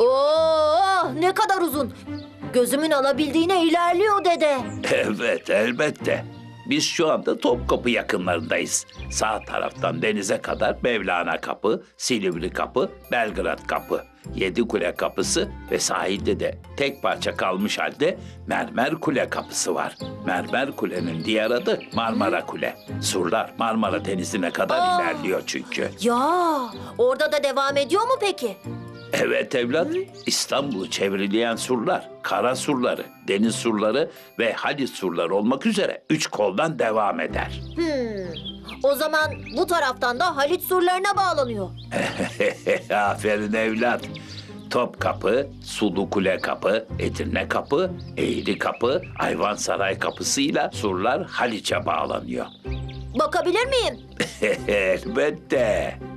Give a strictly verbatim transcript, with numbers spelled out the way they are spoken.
Oo, ne kadar uzun. Gözümün alabildiğine ilerliyor dede. Evet, elbette. Biz şu anda Topkapı yakınlarındayız. Sağ taraftan denize kadar Mevlana Kapı, Silivri Kapı, Belgrad Kapı, Yedikule Kapısı ve sahilde de tek parça kalmış halde Mermer Kule Kapısı var. Mermer Kule'nin diğer adı Marmara Kule. Surlar Marmara Denizi'ne kadar Aa. ilerliyor çünkü. Ya, orada da devam ediyor mu peki? Evet evlat, İstanbul'u çevreleyen surlar, kara surları, deniz surları ve Halit surları olmak üzere üç koldan devam eder. Hmm. O zaman bu taraftan da Halit surlarına bağlanıyor. Aferin evlat. Topkapı, Sulukule Kapı, Edirne Kapı, Eğri Kapı, Ayvansaray Kapısı'yla surlar Haliç'e bağlanıyor. Bakabilir miyim? Elbette.